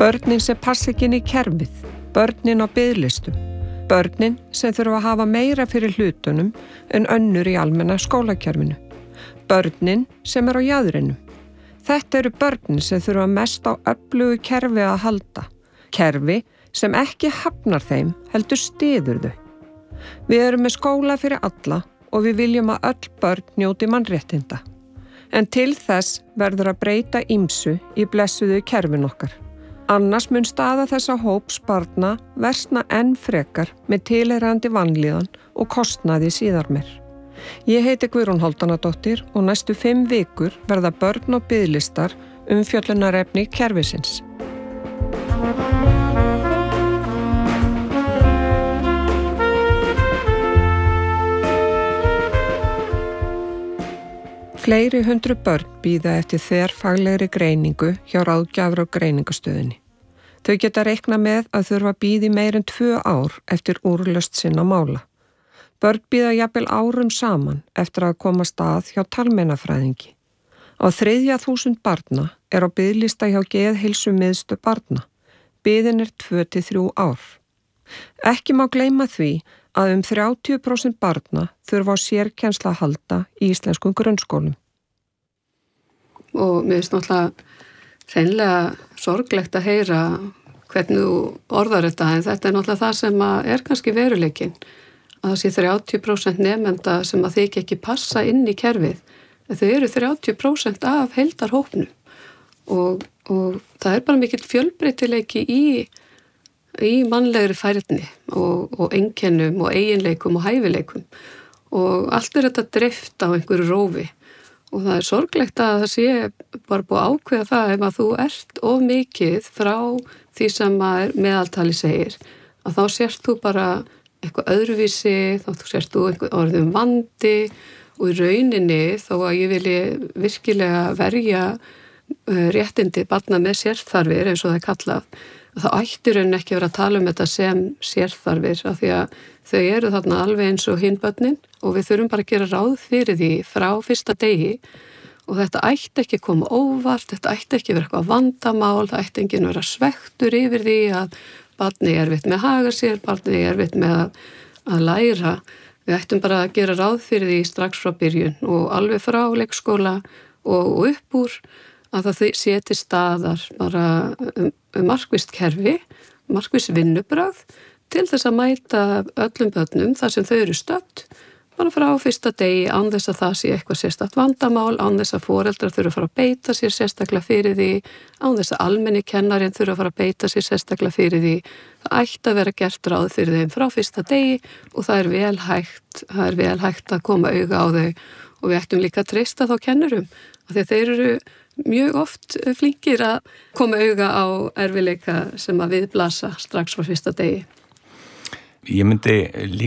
Börnin sem passa ekki inn í kerfið, börnin á biðlistum, börnin sem þurfa að hafa meira fyrir hlutunum en önnur í almenna skólakerfinu, börnin sem á jaðrinum. Þetta eru börnin sem þurfa mest á öflugu kerfi að halda, kerfi sem ekki hafnar þeim heldur styður þau. Við erum með skóla fyrir alla og við viljum að öll börn njóti mannréttinda. En til þess verður að breyta ýmsu í blessuðu kerfin okkar. Annars mun staða þessa hóps barna versna enn frekar með tilheyrandi vanlíðan og kostnaði síðar meir. Ég heiti Guðrún Hálfdánadóttir og næstu 5 vikur verða börn og biðlistar umfjöllunarefni kerfisins. Fleiri 100 börn bíða eftir þverfaglegri greiningu hjá ráðgjafar- og greiningastöðinni. Þau geta reiknað með að þurfa að bíða í meir en 2 ár eftir úrlausn sinna mála. Börn bíða jafnvel árum saman eftir að komast að hjá talmeinafræðingi. Á 3.000 barna á biðlista hjá geðheilsumiðstöð barna. Biðin 2 til 3 ár. Ekki má gleyma því að 30% barna þurfa á sérkennsla að halda í íslenskum grunnskólum. Og mér finnst náttúrulega hreinlega sorglegt að heyra hvernig þú orðar þetta, en þetta náttúrulega það sem kannski veruleikinn. Að það sé 30% nemenda sem að þykja ekki passa inn í kerfið. En þau eru 30% af heildarhópnum og það bara mikill fjölbreytileiki í mannlegri færni og einkennum og eiginleikum og hæfileikum og allt þetta dreift á einhverju rófi og það sorglegt að það sé bara búið að ákveða það ef að þú ert of mikið frá því sem að meðaltali segir að þá sérst þú bara eitthvað öðruvísi, þá sérst þú einhver orðum vandi og í rauninni þó að ég vilji virkilega verja réttindi barna með sérþarfir eins og það kallað, þá ættir henni ekki verið að tala um þetta sem sérþarfir af því að þau eru þarna alveg eins og hinn börnin og við þurfum bara að gera ráð fyrir því frá fyrsta degi og þetta ætti ekki að koma óvart, þetta ætti ekki verið eitthvað vandamál, það ætti enginn vera svektur yfir því að barni erfitt með að haga sér, barni erfitt með að læra. Við ættum bara að gera ráð fyrir því strax frá byrjun og alveg frá leikskóla og upp úr að það sé til staðar bara markvisst kerfi, markviss vinnubragð til þess að mæta öllum börnum þar sem þau eru stödd bara frá fyrsta degi án þess að það sé eitthvað sérstakt vandamál, án þess að foreldrar þurfa að fara að beita sér sérstaklega fyrir því, án þess að almenni kennarinn þurfa að fara að beita sér sérstaklega fyrir því. Það ætti að vera gert ráð fyrir þeim frá fyrsta degi og það er vel hægt að koma auga á þau og við ættum líka að treysta þá kennurum af því að þeir eru mjög oft flinkir að koma auga á erfiðleika sem að viðblasa strax frá fyrsta degi. Ég myndi líka